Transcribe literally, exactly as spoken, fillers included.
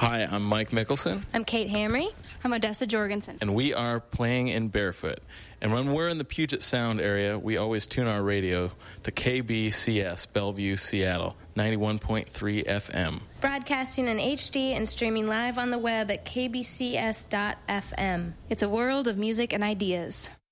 Hi, I'm Mike Mickelson. I'm Kate Hamry. I'm Odessa Jorgensen. And we are Playing in Barefoot. And when we're in the Puget Sound area, we always tune our radio to K B C S, Bellevue, Seattle, ninety-one point three F M. Broadcasting in H D and streaming live on the web at k b c s dot f m. It's a world of music and ideas.